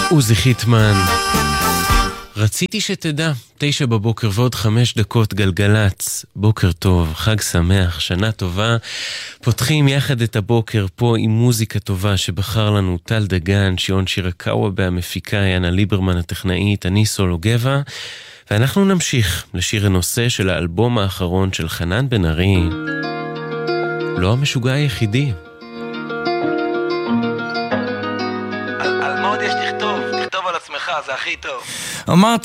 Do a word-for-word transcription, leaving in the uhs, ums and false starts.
עוזי חיטמן, רציתי שתדע, תשע בבוקר ועוד חמש דקות גלגלץ, בוקר טוב, חג שמח, שנה טובה. פותחים יחד את הבוקר פה עם מוזיקה טובה שבחר לנו טל דגן, שיון שירקאווה בהמפיקה, יאנה ליברמן הטכנאית, אני סולו גבע, ואנחנו נמשיך לשיר הנושא של האלבום האחרון של חנן בן ארי, לא המשוגע היחידי. על, על מה עוד יש לכתוב? תכתוב על עצמך, זה הכי טוב. אמרת